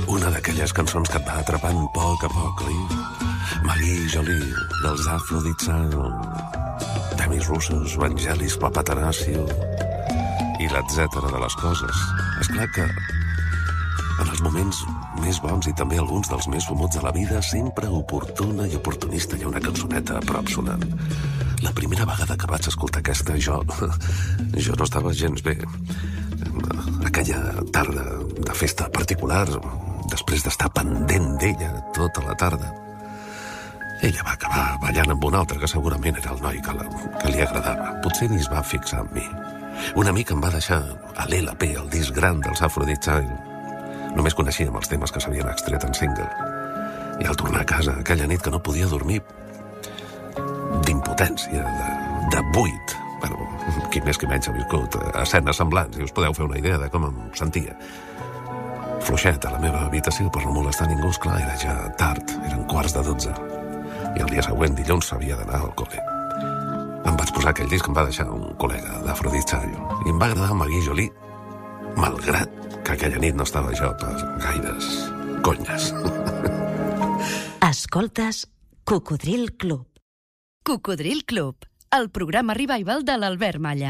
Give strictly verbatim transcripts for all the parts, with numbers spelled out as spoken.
Una d'aquelles cançons que et va atrapant a poc a poc, oi? Maggie Jolie, dels Aphrodite Soul, Demis Roussos, Vangelis Papatanasio i l'etcètera de les coses. És clar que en els moments més bons i també alguns dels més fumuts de la vida, sempre oportuna i oportunista hi ha una cançoneta a prop sonant. La primera vegada que vaig escoltar aquesta, jo... jo no estava gens bé. Aquella tarda de festa particular, després d'estar pendent d'ella tota la tarda, ella va acabar ballant amb un altre que segurament era el noi que, la, que li agradava. Potser ni es va fixar en mi. Un amic em va deixar a l'L P, el disc gran dels Aphrodite Child. Només coneixíem els temes que s'havien extret en single. I al tornar a casa aquella nit que no podia dormir, d'impotència, de, de buit, bueno, qui més qui menys ha viscut escenes semblants, i us podeu fer una idea de com em sentia. Fluixet a la meva habitació per no molestar ningú, esclar, era ja tard, eren quarts de dotze. I el dia següent, dilluns, s'havia d'anar al col·le. Em vaig posar aquell disc que em va deixar un col·lega d'Aphrodite Child. I em va agradar Maggie Jolie, malgrat que aquella nit no estava jo per gaires conyes. Escoltes Cocodril Club. Cocodril Club, el programa revival de l'Albert Malla.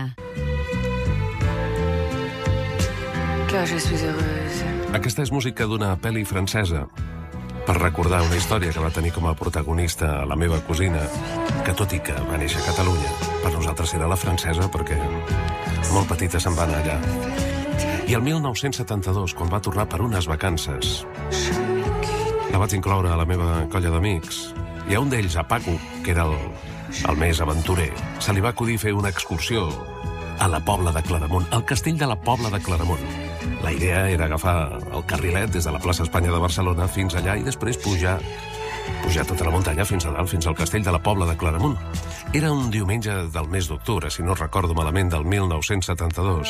Que je suis heureuse. Aquesta és música d'una pel·li francesa, per recordar una història que va tenir com a protagonista la meva cosina, que tot i que va néixer a Catalunya, per nosaltres era la francesa perquè molt petita se'n va anar allà. I el mil nou-cents setanta-dos, quan va tornar per unes vacances, la vaig incloure a la meva colla d'amics, i a un d'ells, a Paco, que era el, el més aventurer, se li va acudir fer una excursió a la Pobla de Claramunt, al castell de la Pobla de Claramunt. La idea era agafar el carrilet des de la plaça Espanya de Barcelona fins allà i després pujar, pujar tota la muntanya fins a dalt, fins al castell de la Pobla de Claramunt. Era un diumenge del mes d'octubre, si no recordo malament, del mil nou-cents setanta-dos.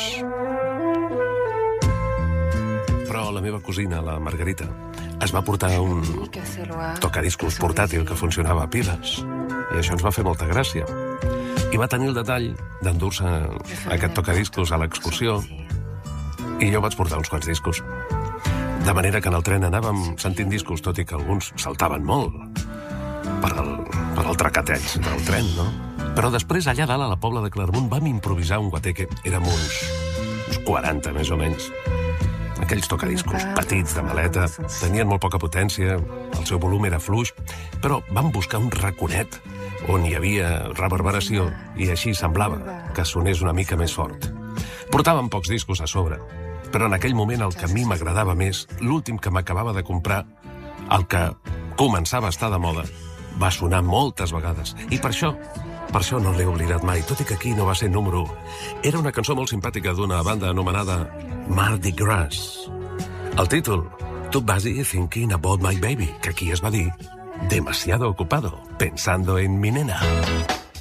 Però la meva cosina, la Margarita, es va portar un tocadiscos portàtil que funcionava a piles, i això ens va fer molta gràcia. I va tenir el detall d'endur-se aquest tocadiscos a l'excursió, i jo vaig portar uns quants discos. De manera que en el tren anàvem sentint discos, tot i que alguns saltaven molt per el, per el tracateig del tren, no? Però després, allà dalt, a la Pobla de Claramunt, vam improvisar un guateque. Érem uns, uns quaranta, més o menys. Aquells tocadiscos petits de maleta, tenien molt poca potència, el seu volum era fluix, però vam buscar un raconet on hi havia reverberació i així semblava que sonés una mica més fort. Portàvem pocs discos a sobre, però en aquell moment el que a mi m'agradava més, l'últim que m'acabava de comprar, el que començava a estar de moda, va sonar moltes vegades. I per això, per això no l'he oblidat mai, tot i que aquí no va ser número u. Era una cançó molt simpàtica d'una banda anomenada Mardi Gras. El títol, Too Busy Thinking About My Baby, que aquí es va dir Demasiado Ocupado, Pensando en Mi Nena.